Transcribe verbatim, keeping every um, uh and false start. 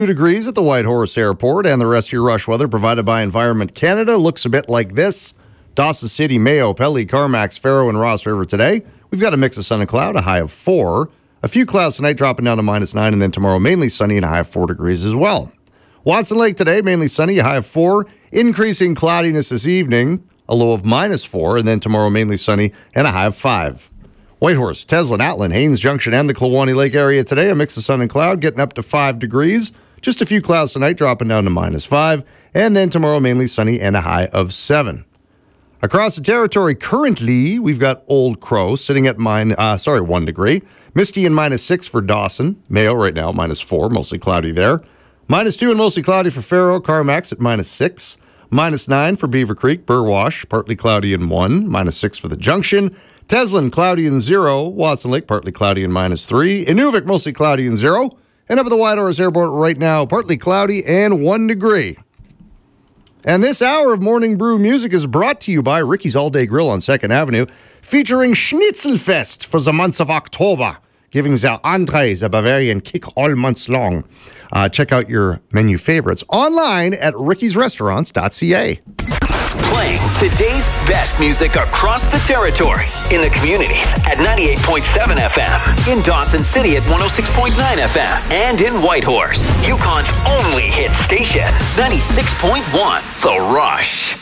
degrees at the Whitehorse Airport, and the rest of your rush weather provided by Environment Canada looks a bit like this. Dawson City, Mayo, Pelly, Carmacks, Faro, and Ross River today. We've got a mix of sun and cloud, a high of four. A few clouds tonight, dropping down to minus nine, and then tomorrow mainly sunny and a high of four degrees as well. Watson Lake today, mainly sunny, a high of four. Increasing cloudiness this evening, a low of minus four, and then tomorrow mainly sunny and a high of five. Whitehorse, Teslin, Atlin, Haines Junction, and the Kluwani Lake area today, a mix of sun and cloud, getting up to five degrees. Just a few clouds tonight, dropping down to minus five, and then tomorrow mainly sunny and a high of seven. Across the territory, currently, we've got Old Crow sitting at mine, uh, sorry, one degree. Misty and minus six for Dawson. Mayo right now, minus four, mostly cloudy there. Minus two and mostly cloudy for Faro. Carmacks at minus six. Minus nine for Beaver Creek. Burwash, partly cloudy and one. Minus six for the Junction. Teslin, cloudy and zero. Watson Lake, partly cloudy and minus three. Inuvik, mostly cloudy and zero. And up at the Whitehorse Airport right now, partly cloudy and one degree. And this hour of Morning Brew music is brought to you by Ricky's All Day Grill on second Avenue, featuring Schnitzelfest for the month of October, giving the entrees a Bavarian kick all months long. Uh, check out your menu favorites online at rickys restaurants dot c a. Playing today's best music across the territory, in the communities at ninety-eight point seven F M, in Dawson City at one oh six point nine F M, and in Whitehorse, Yukon's only hit station, ninety-six point one The Rush.